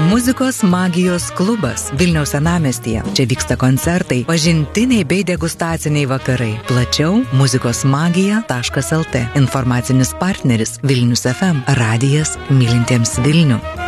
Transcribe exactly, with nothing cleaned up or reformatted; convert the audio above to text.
Muzikos magijos klubas Vilniaus senamiestyje. Čia vyksta koncertai, pažintiniai bei degustaciniai vakarai. Plačiau muzikos magija taškas el tė. Informacinis partneris Vilnius ef em. Radijas mylintiems Vilnių.